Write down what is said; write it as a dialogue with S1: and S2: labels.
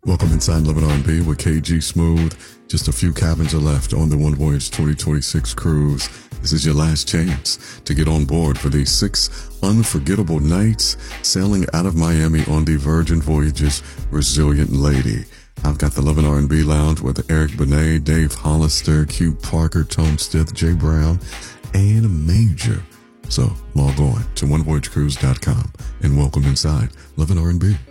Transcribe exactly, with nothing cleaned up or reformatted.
S1: Welcome inside Love and R and B with K G Smooth. Just a few cabins are left on the One Voyage twenty twenty-six cruise. This is your last chance to get on board for these six unforgettable nights sailing out of Miami on the Virgin Voyages Resilient Lady. I've got the Love and R and B Lounge with Eric Benet, Dave Hollister, Q Parker, Tone Stith, Jay Brown, and Major. So log on to one voyage cruise dot com and welcome inside Love and R and B.